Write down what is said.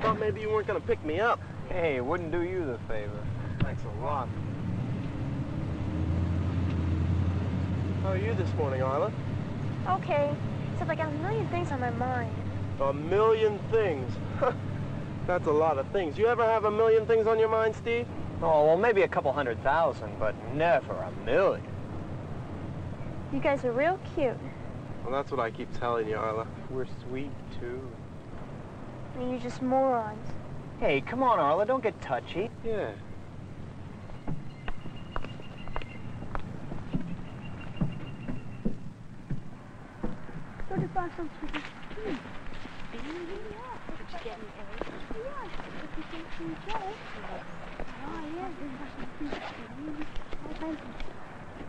thought maybe you weren't going to pick me up. Hey, it wouldn't do you the favor. Thanks a lot. How are you this morning, Arla? Okay, except I got a million things on my mind. A million things? That's a lot of things. You ever have a million things on your mind, Steve? Oh, well, maybe a couple 100,000, but never a million. You guys are real cute. Well, that's what I keep telling you, Arla. We're sweet, too. And you're just morons. Hey, come on, Arla, don't get touchy. Yeah. Go to buy some chicken. Did you get any eggs? Yeah, if you can see Joe. Oh, yeah, there's some chicken. Oh, thank you.